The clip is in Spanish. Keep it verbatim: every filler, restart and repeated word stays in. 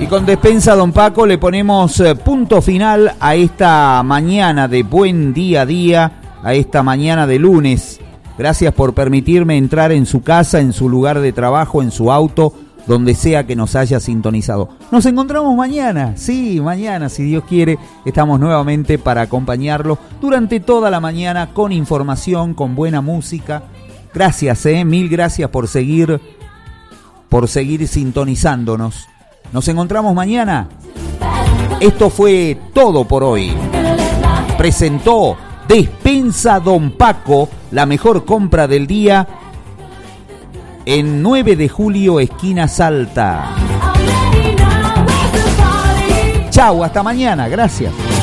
Y con Despensa Don Paco le ponemos punto final a esta mañana de buen día a día, a esta mañana de lunes. Gracias por permitirme entrar en su casa, en su lugar de trabajo, en su auto, donde sea que nos haya sintonizado. Nos encontramos mañana, sí, mañana, si Dios quiere, estamos nuevamente para acompañarlo durante toda la mañana con información, con buena música. Gracias, eh, mil gracias por seguir, por seguir sintonizándonos. Nos encontramos mañana. Esto fue todo por hoy. Presentó Despensa Don Paco, la mejor compra del día, en nueve de julio, esquina Salta. Chau, hasta mañana, gracias.